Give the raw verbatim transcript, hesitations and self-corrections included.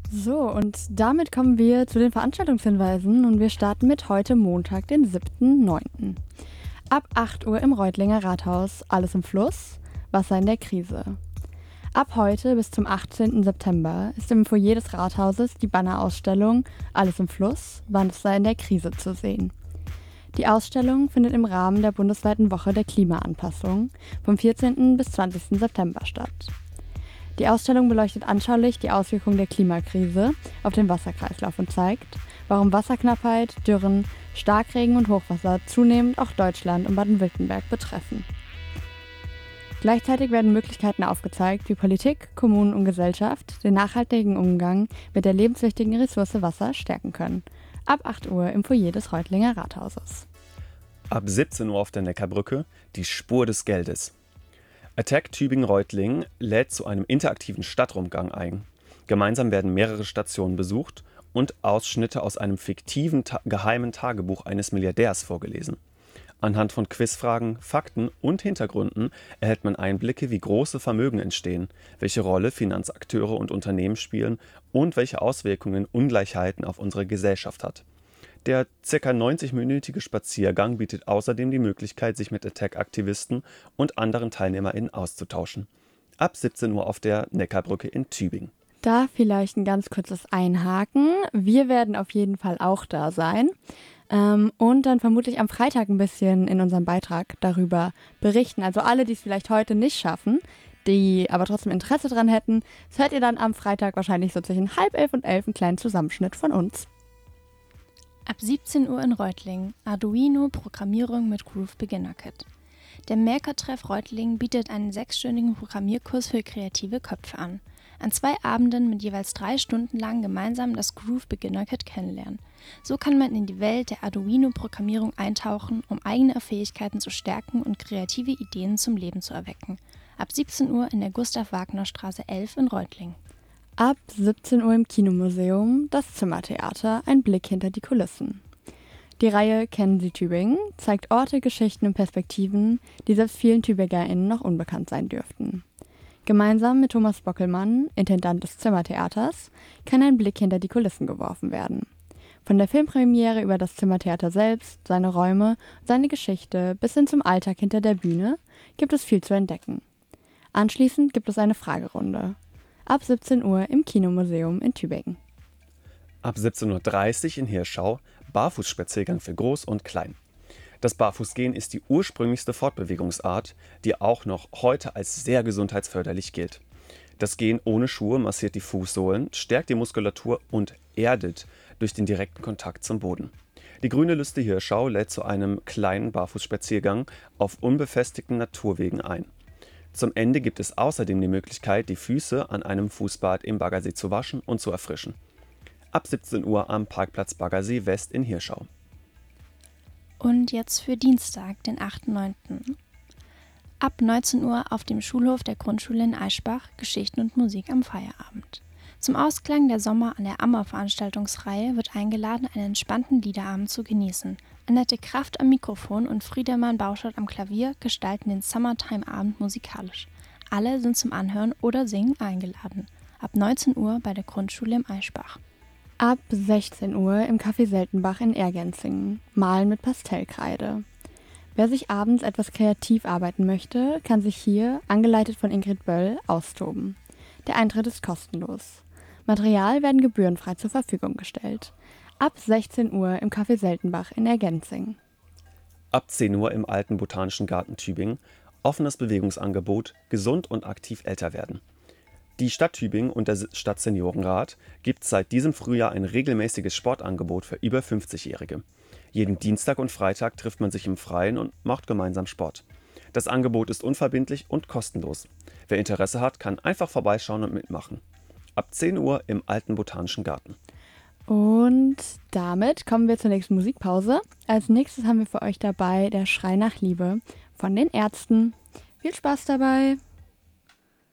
So, und damit kommen wir zu den Veranstaltungshinweisen und wir starten mit heute Montag, den siebten neunten Ab acht Uhr im Reutlinger Rathaus, alles im Fluss, Wasser in der Krise. Ab heute bis zum achtzehnten September ist im Foyer des Rathauses die Bannerausstellung Alles im Fluss, Wasser in der Krise zu sehen. Die Ausstellung findet im Rahmen der bundesweiten Woche der Klimaanpassung vom vierzehnten bis zwanzigsten September statt. Die Ausstellung beleuchtet anschaulich die Auswirkungen der Klimakrise auf den Wasserkreislauf und zeigt, warum Wasserknappheit, Dürren, Starkregen und Hochwasser zunehmend auch Deutschland und Baden-Württemberg betreffen. Gleichzeitig werden Möglichkeiten aufgezeigt, wie Politik, Kommunen und Gesellschaft den nachhaltigen Umgang mit der lebenswichtigen Ressource Wasser stärken können. Ab acht Uhr im Foyer des Reutlinger Rathauses. Ab siebzehn Uhr auf der Neckarbrücke die Spur des Geldes. Attac Tübingen-Reutling lädt zu einem interaktiven Stadtrundgang ein. Gemeinsam werden mehrere Stationen besucht und Ausschnitte aus einem fiktiven ta- geheimen Tagebuch eines Milliardärs vorgelesen. Anhand von Quizfragen, Fakten und Hintergründen erhält man Einblicke, wie große Vermögen entstehen, welche Rolle Finanzakteure und Unternehmen spielen und welche Auswirkungen Ungleichheiten auf unsere Gesellschaft hat. Der ca. neunzig-minütige Spaziergang bietet außerdem die Möglichkeit, sich mit Attac-Aktivisten und anderen TeilnehmerInnen auszutauschen. Ab siebzehn Uhr auf der Neckarbrücke in Tübingen. Da vielleicht ein ganz kurzes Einhaken. Wir werden auf jeden Fall auch da sein. Ähm, und dann vermutlich am Freitag ein bisschen in unserem Beitrag darüber berichten. Also alle, die es vielleicht heute nicht schaffen, die aber trotzdem Interesse dran hätten, das hört ihr dann am Freitag wahrscheinlich so zwischen halb elf und elf einen kleinen Zusammenschnitt von uns. Ab siebzehn Uhr in Reutling, Arduino-Programmierung mit Groove Beginner Kit. Der Maker-Treff Reutling bietet einen sechsstündigen Programmierkurs für kreative Köpfe an. An zwei Abenden mit jeweils drei Stunden lang gemeinsam das Groove Beginner Kit kennenlernen. So kann man in die Welt der Arduino-Programmierung eintauchen, um eigene Fähigkeiten zu stärken und kreative Ideen zum Leben zu erwecken. Ab siebzehn Uhr in der Gustav-Wagner-Straße elf in Reutling. Ab siebzehn Uhr im Kinomuseum das Zimmertheater, ein Blick hinter die Kulissen. Die Reihe Kennen Sie Tübingen zeigt Orte, Geschichten und Perspektiven, die selbst vielen TübingerInnen noch unbekannt sein dürften. Gemeinsam mit Thomas Bockelmann, Intendant des Zimmertheaters, kann ein Blick hinter die Kulissen geworfen werden. Von der Filmpremiere über das Zimmertheater selbst, seine Räume, seine Geschichte bis hin zum Alltag hinter der Bühne gibt es viel zu entdecken. Anschließend gibt es eine Fragerunde. Ab siebzehn Uhr im Kinomuseum in Tübingen. Ab siebzehn Uhr dreißig in Hirschau Barfußspaziergang für Groß und Klein. Das Barfußgehen ist die ursprünglichste Fortbewegungsart, die auch noch heute als sehr gesundheitsförderlich gilt. Das Gehen ohne Schuhe massiert die Fußsohlen, stärkt die Muskulatur und erdet durch den direkten Kontakt zum Boden. Die Grüne Lüste Hirschau lädt zu einem kleinen Barfußspaziergang auf unbefestigten Naturwegen ein. Zum Ende gibt es außerdem die Möglichkeit, die Füße an einem Fußbad im Baggersee zu waschen und zu erfrischen. Ab siebzehn Uhr am Parkplatz Baggersee West in Hirschau. Und jetzt für Dienstag, den achten neunten Ab neunzehn Uhr auf dem Schulhof der Grundschule in Aischbach Geschichten und Musik am Feierabend. Zum Ausklang der Sommer an der Ammer-Veranstaltungsreihe wird eingeladen, einen entspannten Liederabend zu genießen. Annette Kraft am Mikrofon und Friedemann Bauschert am Klavier gestalten den Summertime-Abend musikalisch. Alle sind zum Anhören oder Singen eingeladen. Ab neunzehn Uhr bei der Grundschule im Aischbach. Ab sechzehn Uhr im Café Seltenbach in Ergänzingen. Malen mit Pastellkreide. Wer sich abends etwas kreativ arbeiten möchte, kann sich hier, angeleitet von Ingrid Böll, austoben. Der Eintritt ist kostenlos. Material werden gebührenfrei zur Verfügung gestellt. Ab sechzehn Uhr im Café Seltenbach in Ergänzing. Ab zehn Uhr im Alten Botanischen Garten Tübingen offenes Bewegungsangebot, gesund und aktiv älter werden. Die Stadt Tübingen und der Stadt Seniorenrat gibt seit diesem Frühjahr ein regelmäßiges Sportangebot für über fünfzigjährige. Jeden Dienstag und Freitag trifft man sich im Freien und macht gemeinsam Sport. Das Angebot ist unverbindlich und kostenlos. Wer Interesse hat, kann einfach vorbeischauen und mitmachen. Ab zehn Uhr im Alten Botanischen Garten. Und damit kommen wir zur nächsten Musikpause. Als nächstes haben wir für euch dabei der Schrei nach Liebe von den Ärzten. Viel Spaß dabei!